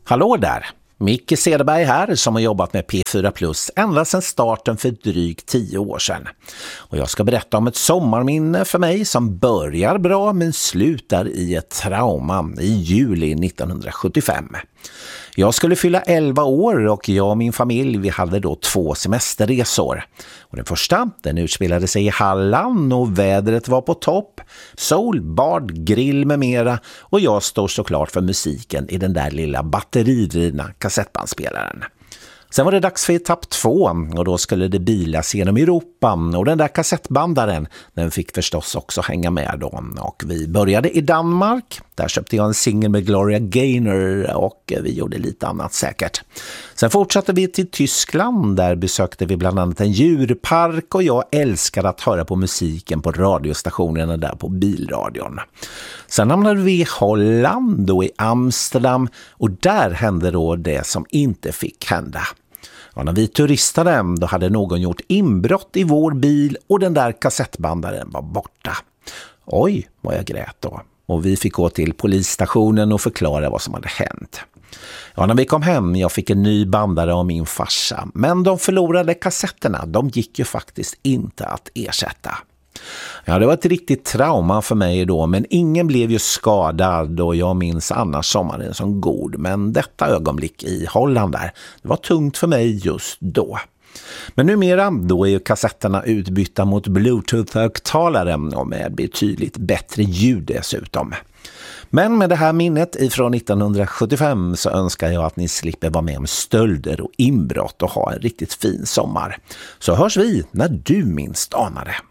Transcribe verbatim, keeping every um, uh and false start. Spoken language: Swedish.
Hallå där! Micke Cederberg här som har jobbat med P fyra Plus ända sedan starten för drygt tio år sedan. Och jag ska berätta om ett sommarminne för mig som börjar bra men slutar i ett trauma i juli nittonhundrasjuttiofem. Jag skulle fylla elva år och jag och min familj vi hade då två semesterresor. Och den första, den utspelade sig i Halland och vädret var på topp. Sol, bad, grill med mera och jag står såklart för musiken i den där lilla batteridrivna kassettbandspelaren. Sen var det dags för etapp två och då skulle det bilas genom Europa och den där kassettbandaren den fick förstås också hänga med då. Och vi började i Danmark, där köpte jag en singel med Gloria Gaynor och vi gjorde lite annat säkert. Sen fortsatte vi till Tyskland, där besökte vi bland annat en djurpark och jag älskade att höra på musiken på radiostationerna där på bilradion. Sen hamnade vi i Holland och i Amsterdam och där hände då det som inte fick hända. Ja, när vi turistade då hade någon gjort inbrott i vår bil och den där kassettbandaren var borta. Oj, vad jag grät då. Och vi fick gå till polisstationen och förklara vad som hade hänt. Ja, när vi kom hem jag fick en ny bandare av min farsa. Men de förlorade kassetterna, de gick ju faktiskt inte att ersätta. Ja, det var ett riktigt trauma för mig då, men ingen blev ju skadad och jag minns annars sommaren som god. Men detta ögonblick i Holland där, det var tungt för mig just då. Men numera då är ju kassetterna utbytta mot Bluetooth-högtalare och med betydligt bättre ljud dessutom. Men med det här minnet ifrån nittonhundrasjuttiofem så önskar jag att ni slipper vara med om stölder och inbrott och ha en riktigt fin sommar. Så hörs vi när du minst anar det.